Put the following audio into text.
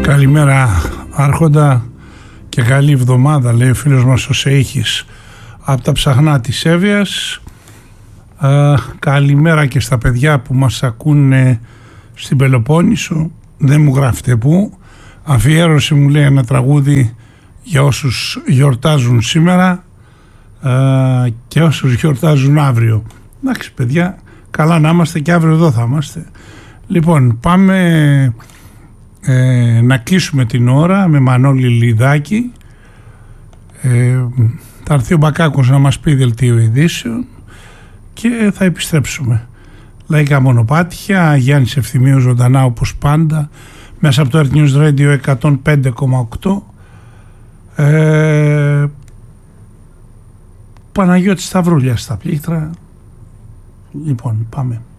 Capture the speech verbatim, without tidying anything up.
Καλημέρα Άρχοντα και καλή εβδομάδα, λέει ο φίλος μας ο Σεΐχης από τα ψαχνά της Εύβοιας. Α, καλημέρα και στα παιδιά που μας ακούνε στην Πελοπόννησο, δεν μου γράφετε πού. Αφιέρωση μου λέει ένα τραγούδι για όσους γιορτάζουν σήμερα α, και όσους γιορτάζουν αύριο. Εντάξει παιδιά, καλά να είμαστε και αύριο εδώ θα είμαστε. Λοιπόν, πάμε ε, να κλείσουμε την ώρα με Μανώλη Λιδάκη. Ε, θα έρθει ο Μπακάκος να μας πει δελτίο ειδήσεων και θα επιστρέψουμε. Λαϊκά μονοπάτια, Γιάννης Ευθυμίου ζωντανά όπως πάντα μέσα από το Earth News Radio εκατόν πέντε κόμμα οκτώ. ε, Παναγιώτης Σταυρούλια στα πλήκτρα. Λοιπόν, πάμε.